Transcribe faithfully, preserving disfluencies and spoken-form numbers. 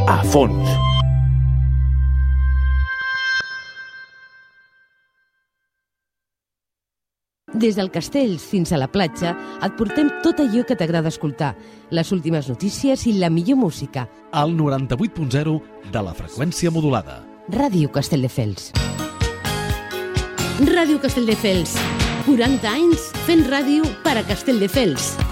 a fons. Des del Castells fins a la platja et portem tot allò que t'agrada escoltar, les últimes notícies i la millor música. Al noranta-vuit punt zero de la freqüència modulada. Ràdio Castelldefels. Ràdio Castelldefels. quaranta anys fent ràdio per a Castelldefels.